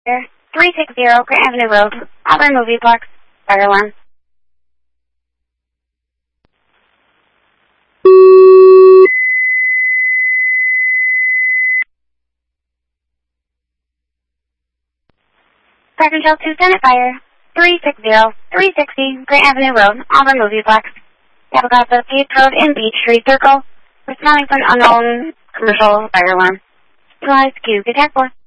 360 Grant Avenue Road, Auburn Movieplex, fire alarm. Crack and Shell 2 Senate Fire, 360 Grant Avenue Road, Auburn Movieplex. Tapagasa Paved Road in Beach Street Circle. Responding for an unknown commercial fire alarm. Utilize Q. Good 4.